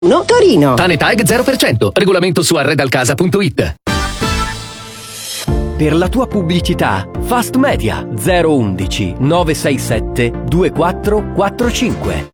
No, Torino. Tanetag 0%. Regolamento su arredalcasa.it. Per la tua pubblicità, Fast Media 011 967 2445.